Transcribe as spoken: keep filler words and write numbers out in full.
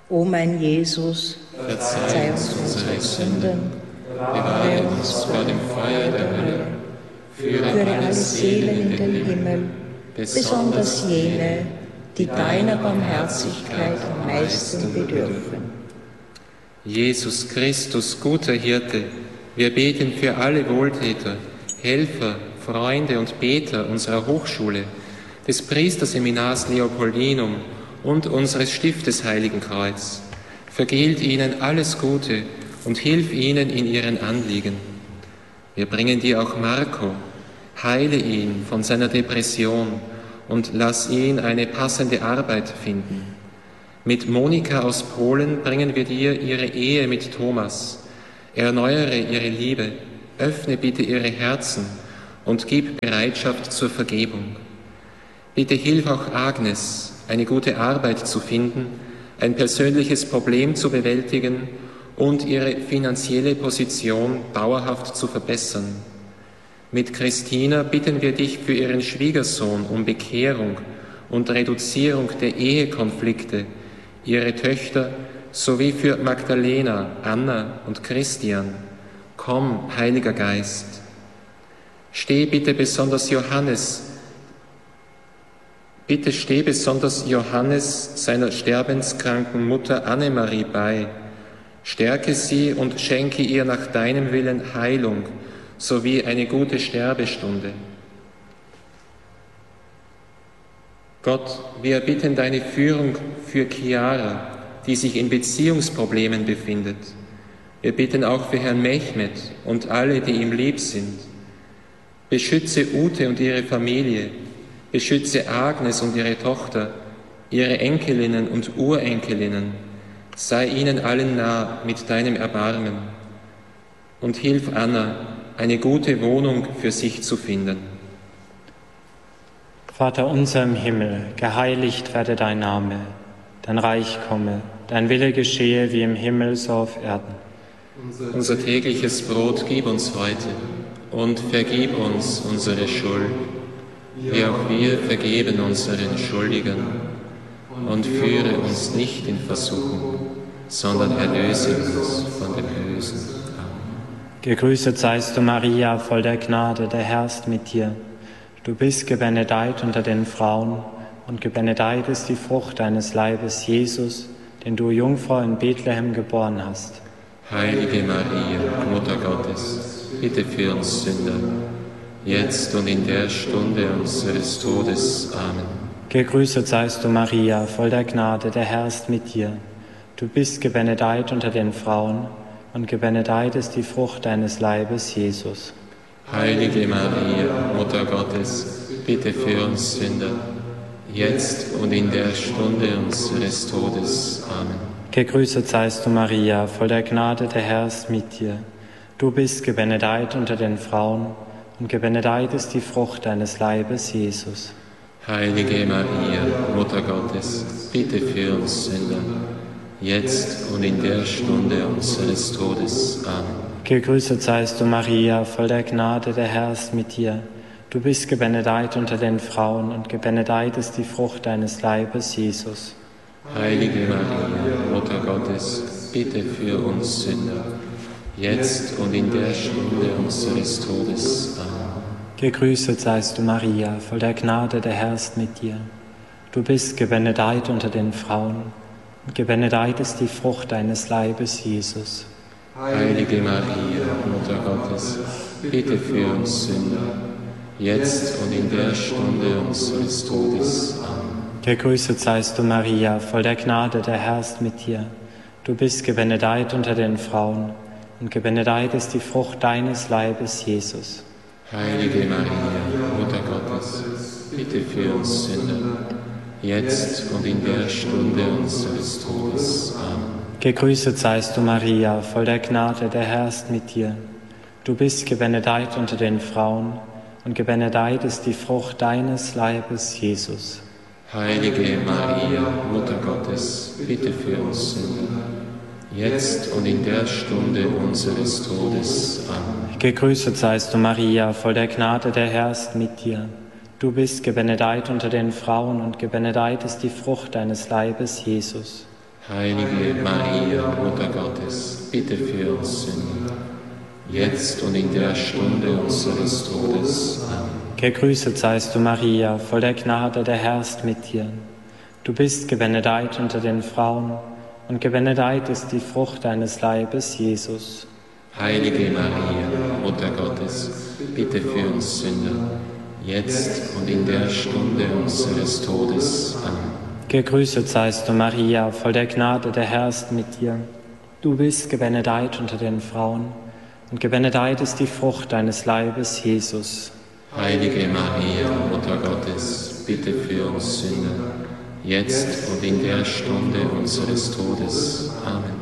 O mein Jesus, verzeih uns unsere Sünden, bewahre uns vor dem Feuer der Hölle, führe alle Seelen in den Himmel, besonders jene, die deiner Barmherzigkeit am meisten bedürfen. Jesus Christus, guter Hirte, wir beten für alle Wohltäter, Helfer, Freunde und Beter unserer Hochschule, des Priesterseminars Leopoldinum und unseres Stiftes Heiligenkreuz. Vergilt ihnen alles Gute und hilf ihnen in ihren Anliegen. Wir bringen dir auch Marco, heile ihn von seiner Depression und lass ihn eine passende Arbeit finden. Mit Monika aus Polen bringen wir dir ihre Ehe mit Thomas. Erneuere ihre Liebe, öffne bitte ihre Herzen und gib Bereitschaft zur Vergebung. Bitte hilf auch Agnes, eine gute Arbeit zu finden, ein persönliches Problem zu bewältigen und ihre finanzielle Position dauerhaft zu verbessern. Mit Christina bitten wir dich für ihren Schwiegersohn um Bekehrung und Reduzierung der Ehekonflikte, ihre Töchter sowie für Magdalena, Anna und Christian. Komm, Heiliger Geist. Steh bitte besonders Johannes, bitte steh besonders Johannes, seiner sterbenskranken Mutter Annemarie bei. Stärke sie und schenke ihr nach deinem Willen Heilung sowie eine gute Sterbestunde. Gott, wir bitten deine Führung für Chiara, die sich in Beziehungsproblemen befindet. Wir bitten auch für Herrn Mechmed und alle, die ihm lieb sind. Beschütze Ute und ihre Familie, beschütze Agnes und ihre Tochter, ihre Enkelinnen und Urenkelinnen, sei ihnen allen nah mit deinem Erbarmen und hilf Anna, eine gute Wohnung für sich zu finden. Vater unser im Himmel, geheiligt werde dein Name, dein Reich komme, dein Wille geschehe wie im Himmel so auf Erden. Unser tägliches Brot gib uns heute und vergib uns unsere Schuld, wie auch wir vergeben unseren Schuldigern. Und führe uns nicht in Versuchung, sondern erlöse uns von dem Bösen. Amen. Gegrüßet seist du, Maria, voll der Gnade, der Herr ist mit dir. Du bist gebenedeit unter den Frauen, und gebenedeit ist die Frucht deines Leibes, Jesus, den du, Jungfrau, in Bethlehem geboren hast. Heilige Maria, Mutter Gottes, bitte für uns Sünder, jetzt und in der Stunde unseres Todes. Amen. Gegrüßet seist du, Maria, voll der Gnade, der Herr ist mit dir. Du bist gebenedeit unter den Frauen, und gebenedeit ist die Frucht deines Leibes, Jesus. Heilige Maria, Mutter Gottes, bitte für uns Sünder, jetzt und in der Stunde unseres Todes. Amen. Gegrüßet seist du, Maria, voll der Gnade, der Herr ist mit dir. Du bist gebenedeit unter den Frauen, und gebenedeit ist die Frucht deines Leibes, Jesus. Heilige Maria, Mutter Gottes, bitte für uns Sünder, jetzt und in der Stunde unseres Todes. Amen. Gegrüßet seist du, Maria, voll der Gnade, der Herr ist mit dir. Du bist gebenedeit unter den Frauen, und gebenedeit ist die Frucht deines Leibes, Jesus. Heilige Maria, Mutter Gottes, bitte für uns Sünder, jetzt und in der Stunde unseres Todes. Amen. Gegrüßet seist du, Maria, voll der Gnade, der Herr ist mit dir. Du bist gebenedeit unter den Frauen, und gebenedeit ist die Frucht deines Leibes, Jesus. Heilige Maria, Mutter Gottes, bitte für uns Sünder, jetzt und in der Stunde unseres Todes. Amen. Gegrüßet seist du, Maria, voll der Gnade, der Herr ist mit dir. Du bist gebenedeit unter den Frauen, und gebenedeit ist die Frucht deines Leibes, Jesus. Heilige Maria, Mutter Gottes, bitte für uns Sünder, jetzt und in der Stunde unseres Todes. Amen. Gegrüßet seist du, Maria, voll der Gnade, der Herr ist mit dir. Du bist gebenedeit unter den Frauen, und gebenedeit ist die Frucht deines Leibes, Jesus. Heilige Maria, Mutter Gottes, bitte für uns Sünder, jetzt und in der Stunde unseres Todes. Amen. Gegrüßet seist du, Maria, voll der Gnade, der Herr ist mit dir. Du bist gebenedeit unter den Frauen, und gebenedeit ist die Frucht deines Leibes, Jesus. Heilige Maria, Mutter Gottes, bitte für uns Sünder, jetzt und in der Stunde unseres Todes. Amen. Gegrüßet seist du, Maria, voll der Gnade, der Herr ist mit dir. Du bist gebenedeit unter den Frauen, und gebenedeit ist die Frucht deines Leibes, Jesus. Heilige Maria, Mutter Gottes, bitte für uns Sünder, jetzt und in der Stunde unseres Todes. Amen. Gegrüßet seist du, Maria, voll der Gnade, der Herr ist mit dir. Du bist gebenedeit unter den Frauen, und gebenedeit ist die Frucht deines Leibes, Jesus. Heilige Maria, Mutter Gottes, bitte für uns Sünder, jetzt und in der Stunde unseres Todes. Amen.